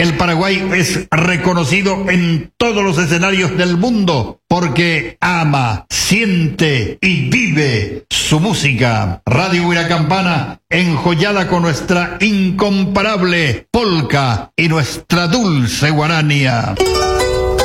el Paraguay es reconocido en todos los escenarios del mundo porque ama, siente y vive su música. Radio Huiracampana, enjollada con nuestra incomparable polca y nuestra dulce guarania.